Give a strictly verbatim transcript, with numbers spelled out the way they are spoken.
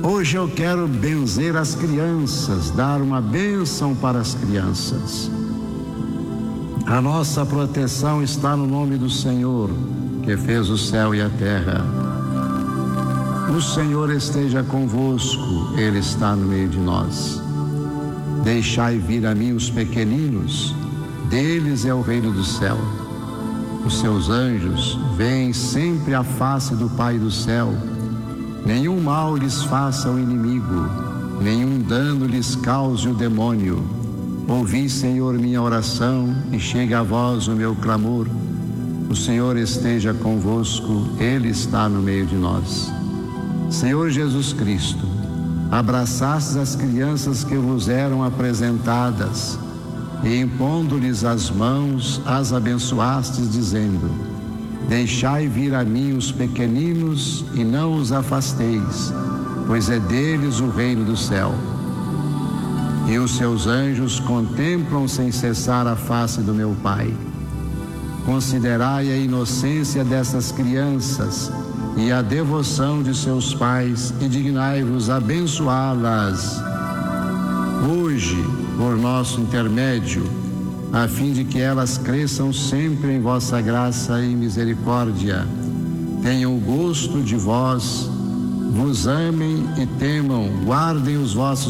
Hoje eu quero benzer as crianças, dar uma bênção para as crianças. A nossa proteção está no nome do Senhor, que fez o céu e a terra. O Senhor esteja convosco, Ele está no meio de nós. Deixai vir a mim os pequeninos, deles é o reino do céu. Os seus anjos veem sempre a face do Pai do céu. Nenhum mal lhes faça o inimigo, nenhum dano lhes cause o demônio. Ouvi, Senhor, minha oração, e chegue a vós o meu clamor. O Senhor esteja convosco, Ele está no meio de nós. Senhor Jesus Cristo, abraçastes as crianças que vos eram apresentadas, e impondo-lhes as mãos, as abençoastes, dizendo: deixai vir a mim os pequeninos e não os afasteis, pois é deles o reino do céu. E os seus anjos contemplam sem cessar a face do meu Pai. Considerai a inocência dessas crianças e a devoção de seus pais e dignai-vos abençoá-las hoje por nosso intermédio, a fim de que elas cresçam sempre em vossa graça e misericórdia, tenham o gosto de vós, vos amem e temam, guardem os vossos